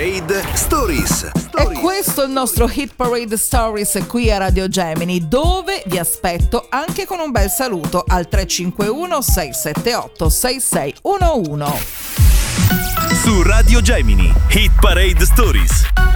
Parade Stories. E questo è il nostro Hit Parade Stories qui a Radio Gemini, dove vi aspetto anche con un bel saluto al 351 678 6611. Su Radio Gemini, Hit Parade Stories.